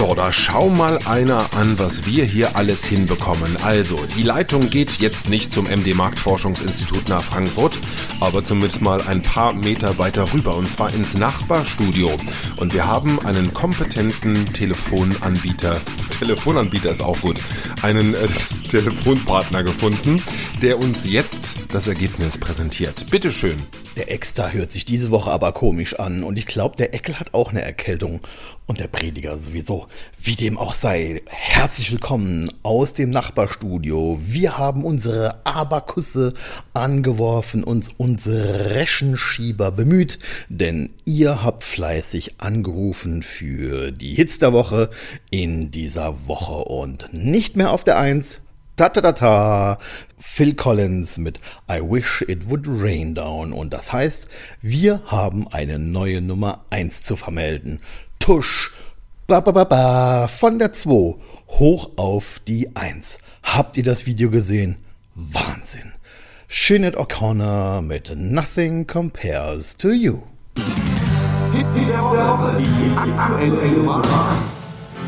Wortmörder, schau mal einer an, was wir hier alles hinbekommen. Also, die Leitung geht jetzt nicht zum MD Marktforschungsinstitut nach Frankfurt, aber zumindest mal ein paar Meter weiter rüber, und zwar ins Nachbarstudio. Und wir haben einen kompetenten Telefonanbieter ist auch gut, einen Telefonpartner gefunden, der uns jetzt das Ergebnis präsentiert. Bitteschön. Der Extra hört sich diese Woche aber komisch an und ich glaube, der Eckel hat auch eine Erkältung und der Prediger sowieso. Wie dem auch sei, herzlich willkommen aus dem Nachbarstudio. Wir haben unsere Abakusse angeworfen, uns unsere Rechenschieber bemüht, denn ihr habt fleißig angerufen für die Hits der Woche in dieser Woche und nicht mehr auf der 1. Phil Collins mit I Wish It Would Rain Down. Und das heißt, wir haben eine neue Nummer 1 zu vermelden. Tusch, von der 2 hoch auf die 1. Habt ihr das Video gesehen? Wahnsinn. Sinead O'Connor mit Nothing Compares to You. Hits der Woche, die aktuelle Nummer 1.